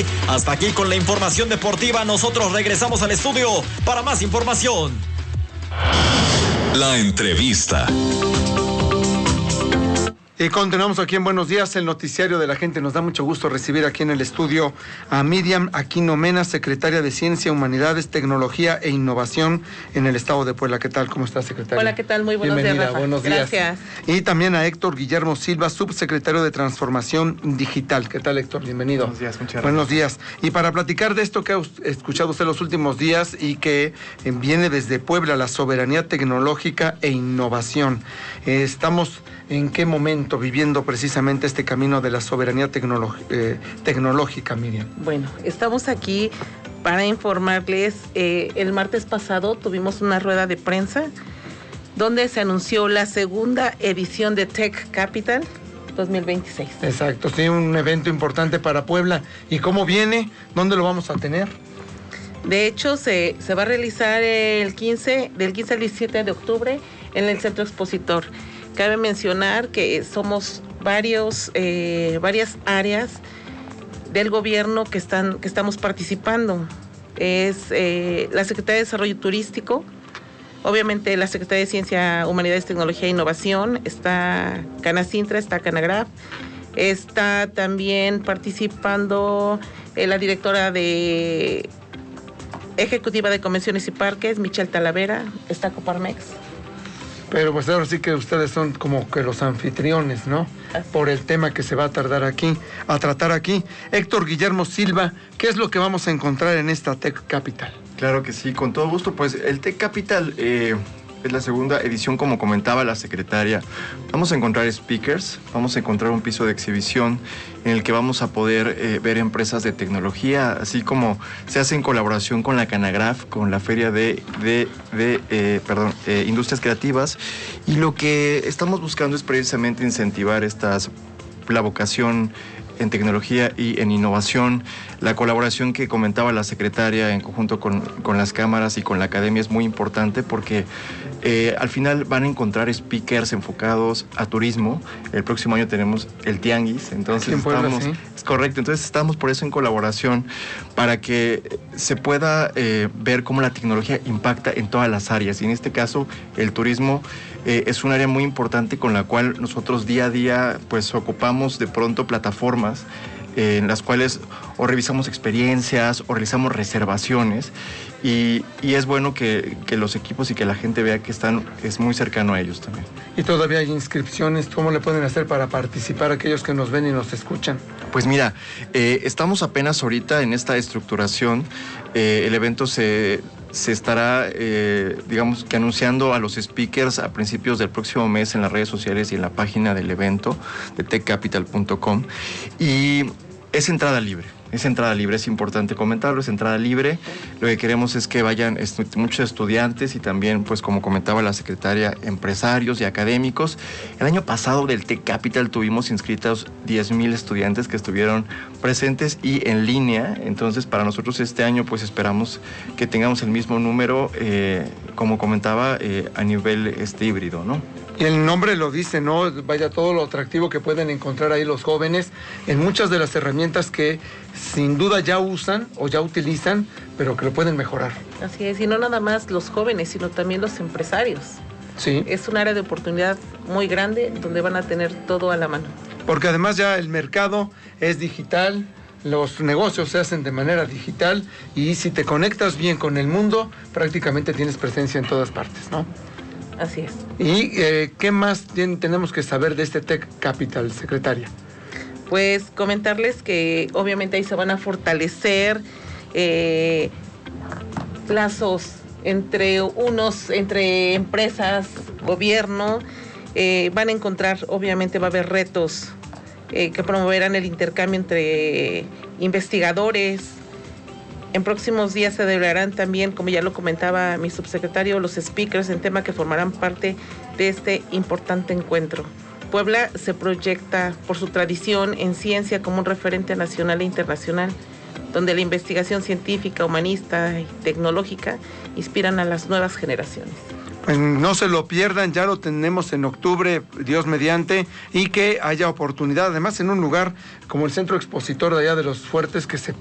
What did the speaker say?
City. Hasta aquí con la información deportiva. Nosotros regresamos al estudio para más información. La entrevista. Y continuamos aquí en Buenos Días, el noticiario de la gente. Nos da mucho gusto recibir aquí en el estudio a Miriam Aquino Mena, secretaria de Ciencia, Humanidades, Tecnología e Innovación en el estado de Puebla. ¿Qué tal? ¿Cómo está, secretaria? Hola, ¿qué tal? Muy buenos días, Rafa. Buenos días. Gracias. Y también a Héctor Guillermo Silva, subsecretario de Transformación Digital. ¿Qué tal, Héctor? Bienvenido. Buenos días, muchas gracias. Buenos días. Y para platicar de esto que ha escuchado usted los últimos días y que viene desde Puebla, la soberanía tecnológica e innovación. Estamos en qué momento viviendo precisamente este camino de la soberanía tecnológica, Miriam. Bueno, estamos aquí para informarles. El martes pasado tuvimos una rueda de prensa donde se anunció la segunda edición de Tech Capital 2026. Exacto, sí, un evento importante para Puebla. ¿Y cómo viene? ¿Dónde lo vamos a tener? De hecho, se va a realizar del 15 al 17 de octubre en el Centro Expositor. Cabe mencionar que somos varias áreas del gobierno que estamos participando. Es la Secretaría de Desarrollo Turístico, obviamente la Secretaría de Ciencia, Humanidades, Tecnología e Innovación, está Canacintra, está Canagraf, está también participando la directora ejecutiva de Convenciones y Parques, Michelle Talavera, está Coparmex. Pero pues ahora sí que ustedes son como que los anfitriones, ¿no? Por el tema que se va a tratar aquí. Héctor Guillermo Silva, ¿qué es lo que vamos a encontrar en esta Tech Capital? Claro que sí, con todo gusto. Pues el Tech Capital es la segunda edición, como comentaba la secretaria. Vamos a encontrar speakers, vamos a encontrar un piso de exhibición en el que vamos a poder ver empresas de tecnología, así como se hace en colaboración con la Canagraf, con la Feria de Industrias Creativas. Y lo que estamos buscando es precisamente incentivar la vocación en tecnología y en innovación. La colaboración que comentaba la secretaria en conjunto con las cámaras y con la academia es muy importante porque al final van a encontrar speakers enfocados a turismo. El próximo año tenemos el Tianguis, entonces estamos... ¿Sí? Es correcto, entonces estamos por eso en colaboración para que se pueda ver cómo la tecnología impacta en todas las áreas. Y en este caso, el turismo es un área muy importante con la cual nosotros día a día pues ocupamos de pronto plataformas en las cuales o revisamos experiencias o realizamos reservaciones y es bueno que los equipos y que la gente vea que es muy cercano a ellos también. ¿Y todavía hay inscripciones? ¿Cómo le pueden hacer para participar aquellos que nos ven y nos escuchan? Pues mira, estamos apenas ahorita en esta estructuración. El evento se estará, digamos que anunciando a los speakers a principios del próximo mes en las redes sociales y en la página del evento de techcapital.com. Y es entrada libre. Es importante comentarlo, es entrada libre. Lo que queremos es que vayan muchos estudiantes y también, pues como comentaba la secretaria, empresarios y académicos. El año pasado del Tech Capital tuvimos inscritos 10,000 estudiantes que estuvieron presentes y en línea. Entonces, para nosotros este año, pues esperamos que tengamos el mismo número, como comentaba, a nivel híbrido, ¿no? Y el nombre lo dice, ¿no? Vaya, todo lo atractivo que pueden encontrar ahí los jóvenes en muchas de las herramientas que sin duda ya usan o ya utilizan, pero que lo pueden mejorar. Así es, y no nada más los jóvenes, sino también los empresarios. Sí. Es un área de oportunidad muy grande donde van a tener todo a la mano. Porque además ya el mercado es digital, los negocios se hacen de manera digital y si te conectas bien con el mundo, prácticamente tienes presencia en todas partes, ¿no? Así es. ¿Y qué más tenemos que saber de este Tech Capital, secretaria? Pues comentarles que obviamente ahí se van a fortalecer lazos entre empresas, gobierno, van a encontrar, obviamente va a haber retos que promoverán el intercambio entre investigadores. En próximos días se develarán también, como ya lo comentaba mi subsecretario, los speakers en tema que formarán parte de este importante encuentro. Puebla se proyecta por su tradición en ciencia como un referente nacional e internacional, donde la investigación científica, humanista y tecnológica inspiran a las nuevas generaciones. Pues no se lo pierdan, ya lo tenemos en octubre, Dios mediante, y que haya oportunidad, además en un lugar como el Centro Expositor de allá de los Fuertes, que se